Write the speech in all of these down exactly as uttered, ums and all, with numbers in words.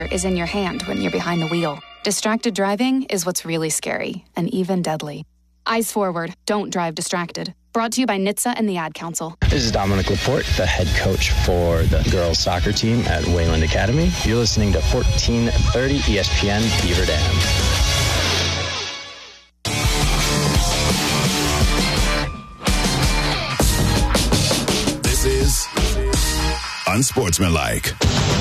is in your hand when you're behind the wheel. Distracted driving is what's really scary and even deadly. Eyes forward. Don't drive distracted. Brought to you by N H T S A and the Ad Council. This is Dominic Laporte, the head coach for the girls soccer team at Wayland Academy. You're listening to fourteen thirty E S P N Beaver Dam. This is Unsportsmanlike.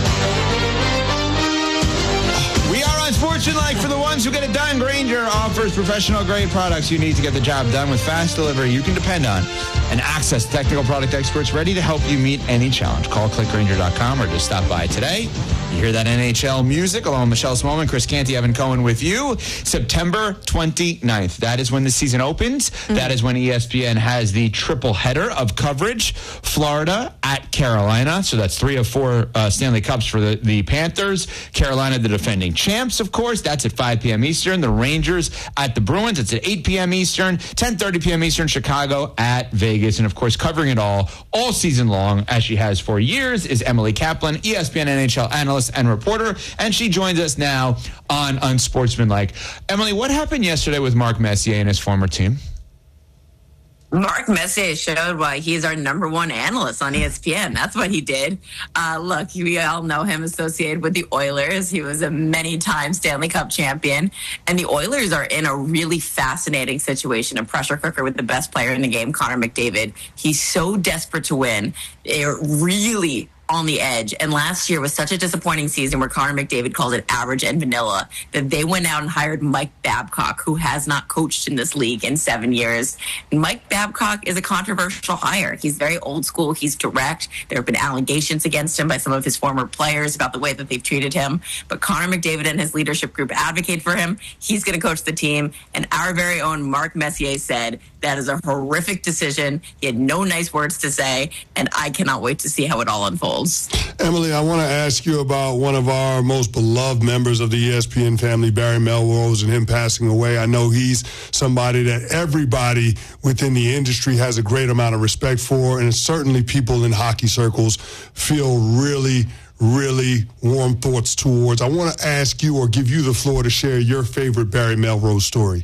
We are unsportsmanlike for the ones who get it done. Grainger offers professional-grade products you need to get the job done with fast delivery you can depend on and access to technical product experts ready to help you meet any challenge. Call click grainger dot com or just stop by today. You hear that N H L music along with Michelle Smallman, Chris Canty, Evan Cohen with you. September twenty-ninth. That is when the season opens. Mm-hmm. That is when E S P N has the triple header of coverage. Florida at Carolina. So that's three of four uh, Stanley Cups for the, the Panthers. Carolina, the defending champs, of course. That's at five p.m. Eastern. The Rangers at the Bruins. It's at eight p.m. Eastern. ten thirty p.m. Eastern. Chicago at Vegas. And, of course, covering it all, all season long, as she has for years, is Emily Kaplan, E S P N N H L analyst and reporter, and she joins us now on Unsportsmanlike. Emily, what happened yesterday with Mark Messier and his former team? Mark Messier showed why he's our number one analyst on E S P N. That's what he did. Uh, look, we all know him associated with the Oilers. He was a many-time Stanley Cup champion. And the Oilers are in a really fascinating situation, a pressure cooker with the best player in the game, Connor McDavid. He's so desperate to win. They're really on the edge. And last year was such a disappointing season where Connor McDavid called it average and vanilla that they went out and hired Mike Babcock, who has not coached in this league in seven years. And Mike Babcock is a controversial hire. He's very old school. He's direct. There have been allegations against him by some of his former players about the way that they've treated him. But Connor McDavid and his leadership group advocate for him. He's going to coach the team. And our very own Mark Messier said that is a horrific decision. He had no nice words to say. And I cannot wait to see how it all unfolds. Emily, I want to ask you about one of our most beloved members of the E S P N family, Barry Melrose, and him passing away. I know he's somebody that everybody within the industry has a great amount of respect for, and certainly people in hockey circles feel really, really warm thoughts towards. I want to ask you or give you the floor to share your favorite Barry Melrose story.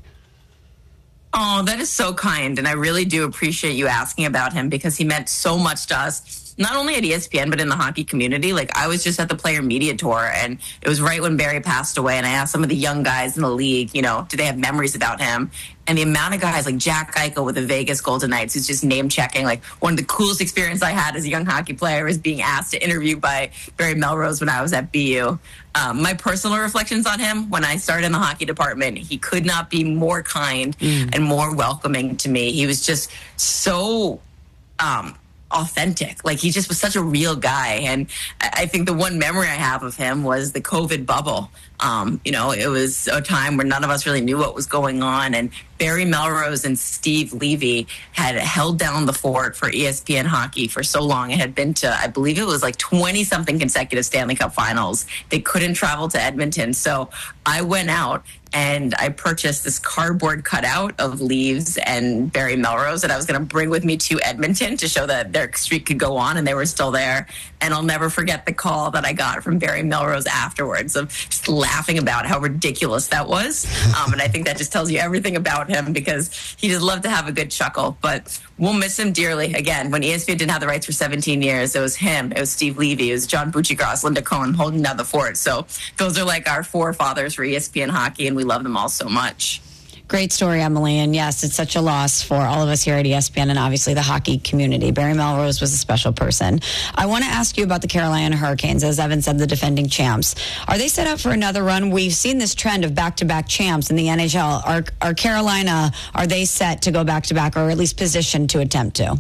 Oh, that is so kind, and I really do appreciate you asking about him because he meant so much to us. Not only at E S P N, but in the hockey community. Like, I was just at the player media tour, and it was right when Barry passed away, and I asked some of the young guys in the league, you know, do they have memories about him? And the amount of guys like Jack Eichel with the Vegas Golden Knights who's just name-checking. Like, one of the coolest experiences I had as a young hockey player was being asked to interview by Barry Melrose when I was at B U. Um, my personal reflections on him, when I started in the hockey department, he could not be more kind mm. and more welcoming to me. He was just so um, authentic. Like, he just was such a real guy. And I think the one memory I have of him was the COVID bubble. Um, you know, it was a time where none of us really knew what was going on. And Barry Melrose and Steve Levy had held down the fort for E S P N hockey for so long. It had been to, I believe it was like twenty-something consecutive Stanley Cup finals. They couldn't travel to Edmonton. So I went out and I purchased this cardboard cutout of Leaves and Barry Melrose that I was going to bring with me to Edmonton to show that their streak could go on, and they were still there. And I'll never forget the call that I got from Barry Melrose afterwards of just laughing about how ridiculous that was. Um, and I think that just tells you everything about him because he just loved to have a good chuckle. But we'll miss him dearly. Again, when E S P N didn't have the rights for seventeen years, it was him, it was Steve Levy, it was John Buccigross, Linda Cohen holding down the fort. So those are like our forefathers for E S P N hockey, and we love them all so much. Great story, Emily. And yes, it's such a loss for all of us here at E S P N and obviously the hockey community. Barry Melrose was a special person. I want to ask you about the Carolina Hurricanes. As Evan said, the defending champs. Are they set up for another run? We've seen this trend of back-to-back champs in the N H L. Are, are Carolina, are they set to go back-to-back or at least positioned to attempt to?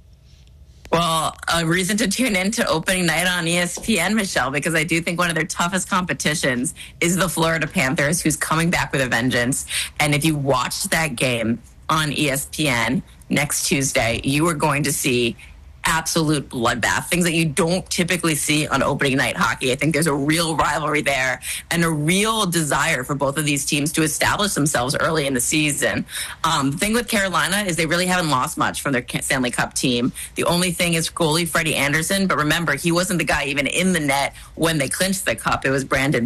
Well, a reason to tune in to opening night on E S P N, Michelle, because I do think one of their toughest competitions is the Florida Panthers, who's coming back with a vengeance. And if you watch that game on E S P N next Tuesday, you are going to see absolute bloodbath, things that you don't typically see on opening night hockey. I think there's a real rivalry there and a real desire for both of these teams to establish themselves early in the season. Um, the thing with Carolina is they really haven't lost much from their Stanley Cup team. The only thing is goalie Freddie Anderson, but remember, he wasn't the guy even in the net when they clinched the cup. It was Brandon